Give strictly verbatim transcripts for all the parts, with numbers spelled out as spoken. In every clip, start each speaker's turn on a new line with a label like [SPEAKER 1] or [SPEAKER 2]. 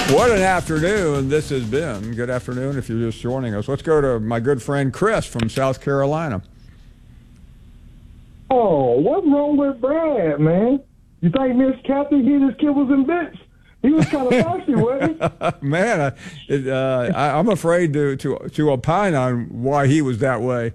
[SPEAKER 1] What an afternoon this has been. Good afternoon if you're just joining us. Let's go to my good friend Chris from South Carolina.
[SPEAKER 2] Oh, what's wrong with Brad, man? You think Miss Kathy, he this kid was in bits? He was kind of nasty, wasn't he?
[SPEAKER 1] Man, I, it, uh, I, I'm afraid to, to, to opine on why he was that way.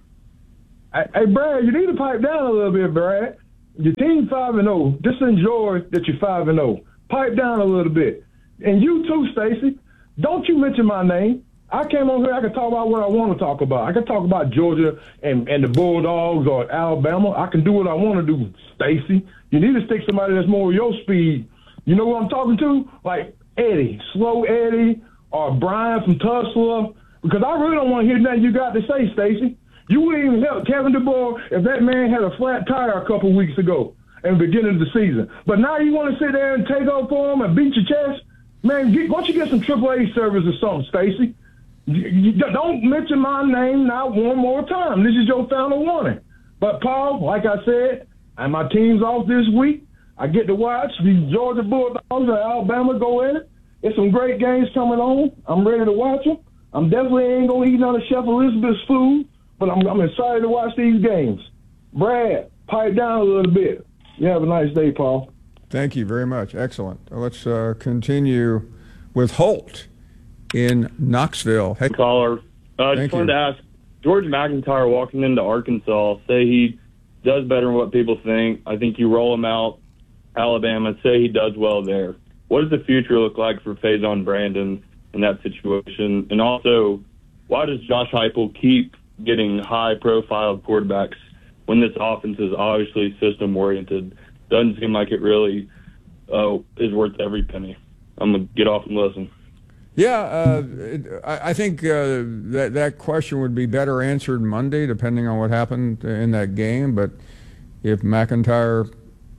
[SPEAKER 2] Hey, hey, Brad, you need to pipe down a little bit, Brad. Your team five and zero. Just enjoy that you're five and zero. Pipe down a little bit. And you too, Stacy. Don't you mention my name. I came on here, I can talk about what I want to talk about. I can talk about Georgia and, and the Bulldogs or Alabama. I can do what I want to do, Stacy. You need to stick somebody that's more your speed. You know what I'm talking to? Like Eddie, Slow Eddie, or Brian from Tulsa. Because I really don't want to hear nothing you got to say, Stacy. You wouldn't even help Kevin DeBoer if that man had a flat tire a couple weeks ago in the beginning of the season. But now you want to sit there and take up for him and beat your chest? Man, get, why don't you get some triple A service or something, Stacy? You, you don't mention my name not one more time. This is your final warning. But, Paul, like I said, and my team's off this week. I get to watch the Georgia Bulldogs or Alabama go in it. There's some great games coming on. I'm ready to watch them. I'm definitely ain't going to eat none of Chef Elizabeth's food, but I'm, I'm excited to watch these games. Brad, pipe down a little bit. You have a nice day, Paul.
[SPEAKER 1] Thank you very much. Excellent. Let's uh, continue with Holt in Knoxville. Hey,
[SPEAKER 3] caller. I uh, just wanted you. to ask, George McIntyre walking into Arkansas, say he does better than what people think. I think you roll him out, Alabama, say he does well there. What does the future look like for Faison Brandon in that situation? And also, why does Josh Heupel keep getting high-profile quarterbacks when this offense is obviously system-oriented? Doesn't seem like it really uh, is worth every penny. I'm going to get off and listen.
[SPEAKER 1] Yeah, uh, it, I, I think uh, that that question would be better answered Monday, depending on what happened in that game. But if McIntyre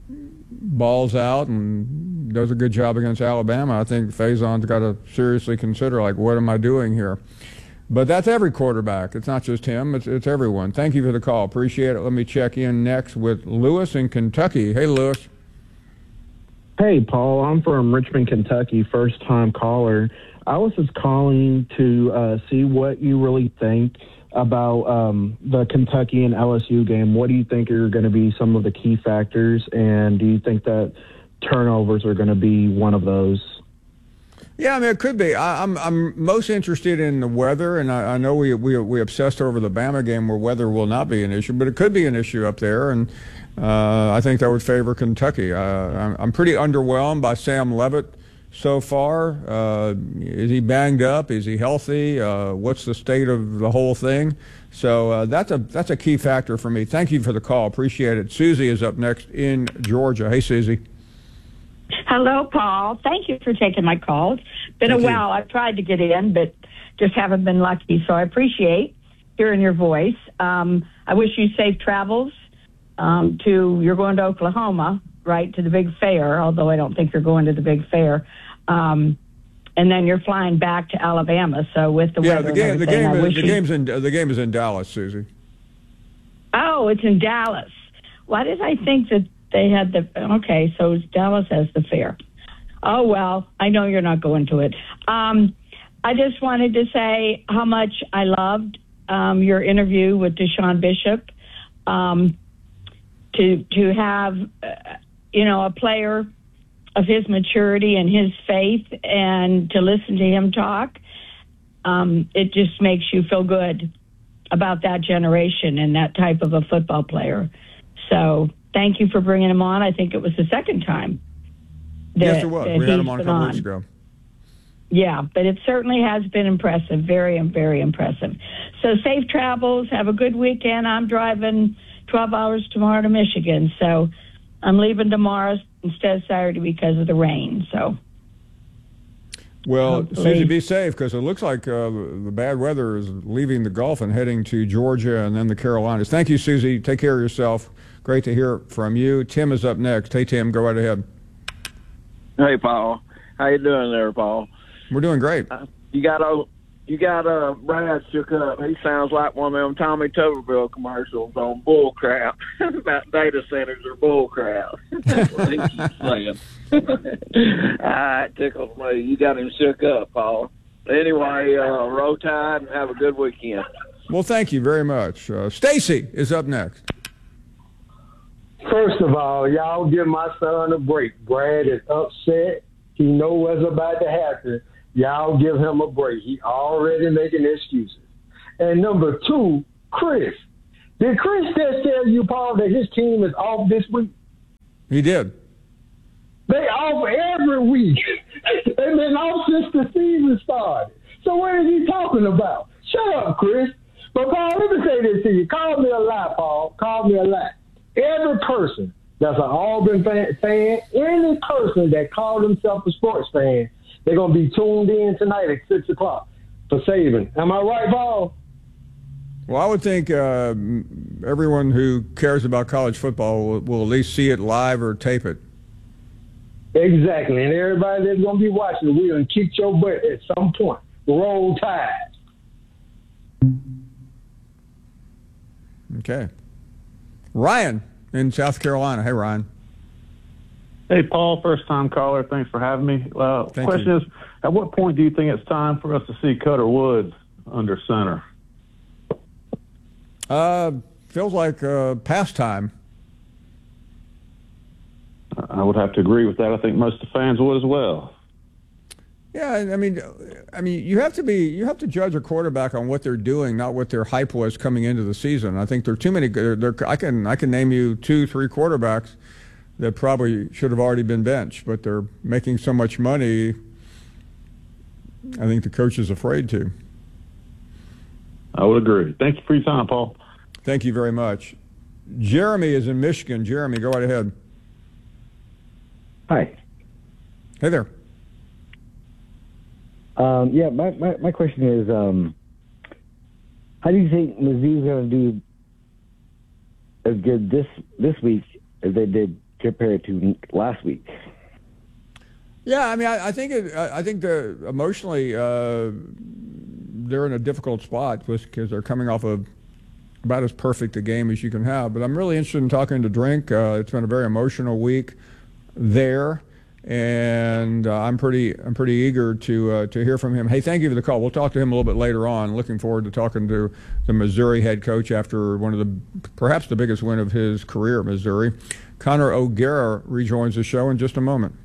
[SPEAKER 1] balls out and does a good job against Alabama, I think Faison's got to seriously consider, like, what am I doing here? But that's every quarterback. It's not just him. It's, it's everyone. Thank you for the call. Appreciate it. Let me check in next with Lewis in Kentucky. Hey, Lewis.
[SPEAKER 4] Hey, Paul. I'm from Richmond, Kentucky, first-time caller. I was just calling to uh, see what you really think about um, the Kentucky and L S U game. What do you think are going to be some of the key factors, and do you think that turnovers are going to be one of those?
[SPEAKER 1] Yeah, I mean, it could be. I, I'm I'm most interested in the weather, and I, I know we, we we obsessed over the Bama game where weather will not be an issue, but it could be an issue up there, and uh, I think that would favor Kentucky. Uh, I'm, I'm pretty underwhelmed by Sam Levitt so far. Uh, is he banged up? Is he healthy? Uh, what's the state of the whole thing? So uh, that's a that's a key factor for me. Thank you for the call. Appreciate it. Susie is up next in Georgia. Hey, Susie.
[SPEAKER 5] Hello, Paul. Thank you for taking my call. It's been
[SPEAKER 1] Thank
[SPEAKER 5] a
[SPEAKER 1] you.
[SPEAKER 5] while. I've tried to get in, but just haven't been lucky. So I appreciate hearing your voice. Um, I wish you safe travels um, to, you're going to Oklahoma, right, to the big fair, although I don't think you're going to the big fair. Um, and then you're flying back to Alabama. So with the
[SPEAKER 1] yeah,
[SPEAKER 5] weather
[SPEAKER 1] the game
[SPEAKER 5] and
[SPEAKER 1] the
[SPEAKER 5] everything,
[SPEAKER 1] game
[SPEAKER 5] I
[SPEAKER 1] is,
[SPEAKER 5] wish
[SPEAKER 1] the
[SPEAKER 5] you-
[SPEAKER 1] game's in the game is in Dallas, Susie.
[SPEAKER 5] Oh, it's in Dallas. Why did I think that they had the, okay, so Dallas has the fair. Oh, well, I know you're not going to it. Um, I just wanted to say how much I loved um, your interview with Deshaun Bishop. Um, to to have, uh, you know, a player of his maturity and his faith, and to listen to him talk, um, it just makes you feel good about that generation and that type of a football player. So thank you for bringing him on. I think it was the second time. That,
[SPEAKER 1] yes, it was. We had him on a couple
[SPEAKER 5] on.
[SPEAKER 1] weeks ago.
[SPEAKER 5] Yeah, but it certainly has been impressive, very, very impressive. So safe travels. Have a good weekend. I'm driving twelve hours tomorrow to Michigan, so I'm leaving tomorrow instead of Saturday because of the rain. So.
[SPEAKER 1] Well,
[SPEAKER 5] Hopefully.
[SPEAKER 1] Susie, be safe, because it looks like uh, the bad weather is leaving the Gulf and heading to Georgia and then the Carolinas. Thank you, Susie. Take care of yourself. Great to hear from you. Tim is up next. Hey, Tim, go right ahead.
[SPEAKER 6] Hey, Paul. How you doing there, Paul?
[SPEAKER 1] We're doing great.
[SPEAKER 6] Uh, you got o- you got uh, Brad shook up. He sounds like one of them Tommy Tuberville commercials on bull crap about data centers or bull crap. That's what he keeps saying. Ah, it tickles me. You got him shook up, Paul. Anyway, uh, roll tide and have a good weekend.
[SPEAKER 1] Well, thank you very much. Uh, Stacy is up next.
[SPEAKER 7] First of all, y'all give my son a break. Brad is upset. He knows what's about to happen. Y'all give him a break. He already making excuses. And number two, Chris. Did Chris just tell you, Paul, that his team is off this week?
[SPEAKER 1] He did.
[SPEAKER 7] They off every week. They've been off since the season started. So what is he talking about? Shut up, Chris. But, Paul, let me say this to you. Call me a lie, Paul. Call me a lie. Every person that's an Auburn fan, fan any person that calls himself a sports fan, they're going to be tuned in tonight at six o'clock for Saban. Am I right, Paul?
[SPEAKER 1] Well, I would think uh, everyone who cares about college football will, will at least see it live or tape it.
[SPEAKER 7] Exactly. And everybody that's going to be watching, we're going to kick your butt at some point. Roll Tide.
[SPEAKER 1] Okay. Ryan in South Carolina. Hey, Ryan.
[SPEAKER 8] Hey, Paul, first-time caller. Thanks for having me. Uh,
[SPEAKER 1] Thank
[SPEAKER 8] question
[SPEAKER 1] you.
[SPEAKER 8] is, at what point do you think it's time for us to see Cutter Woods under center?
[SPEAKER 1] Uh, feels like uh, pastime.
[SPEAKER 8] I would have to agree with that. I think most of the fans would as well.
[SPEAKER 1] Yeah, I mean, I mean, you have to be, you have to judge a quarterback on what they're doing, not what their hype was coming into the season. I think there are too many. There, there, I can, I can name you two, three quarterbacks that probably should have already been benched, but they're making so much money. I think the coach is afraid to.
[SPEAKER 8] I would agree. Thank you for your time, Paul.
[SPEAKER 1] Thank you very much. Jeremy is in Michigan. Jeremy, go right ahead.
[SPEAKER 9] Hi.
[SPEAKER 1] Hey there.
[SPEAKER 9] Um, yeah, my, my, my question is, um, how do you think Mizzou's going to do as good this this week as they did compared to last week?
[SPEAKER 1] Yeah, I mean, I, I think it, I think the emotionally uh, they're in a difficult spot because they're coming off of about as perfect a game as you can have. But I'm really interested in talking to Drink. Uh, it's been a very emotional week there, and uh, I'm pretty I'm pretty eager to uh, to hear from him. Hey, thank you for the call. We'll talk to him a little bit later on. Looking forward to talking to the Missouri head coach after one of the perhaps the biggest win of his career, Missouri. Connor O'Gara rejoins the show in just a moment.